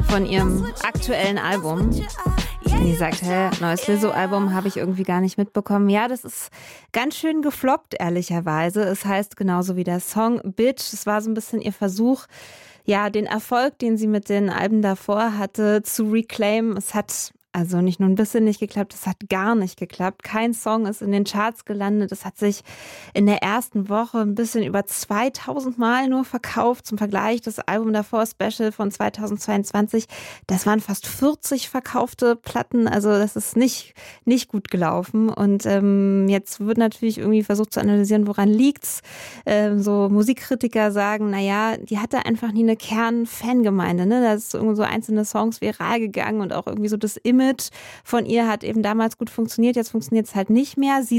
von ihrem aktuellen Album. Die sagt, neues Lizzo-Album habe ich irgendwie gar nicht mitbekommen. Ja, das ist ganz schön gefloppt, ehrlicherweise. Es heißt genauso wie der Song Bitch. Es war so ein bisschen ihr Versuch, ja, den Erfolg, den sie mit den Alben davor hatte, zu reclaimen. Es hat also nicht nur ein bisschen nicht geklappt, es hat gar nicht geklappt. Kein Song ist in den Charts gelandet. Es hat sich in der ersten Woche ein bisschen über 2000 Mal nur verkauft. Zum Vergleich, das Album davor, Special von 2022, das waren fast 40 verkaufte Platten. Also das ist nicht gut gelaufen. Und jetzt wird natürlich irgendwie versucht zu analysieren, woran liegt's. So Musikkritiker sagen, naja, die hatte einfach nie eine Kern-Fangemeinde. Ne? Da ist irgendwie so einzelne Songs viral gegangen und auch irgendwie so das Image von ihr hat eben damals gut funktioniert, jetzt funktioniert es halt nicht mehr. Sie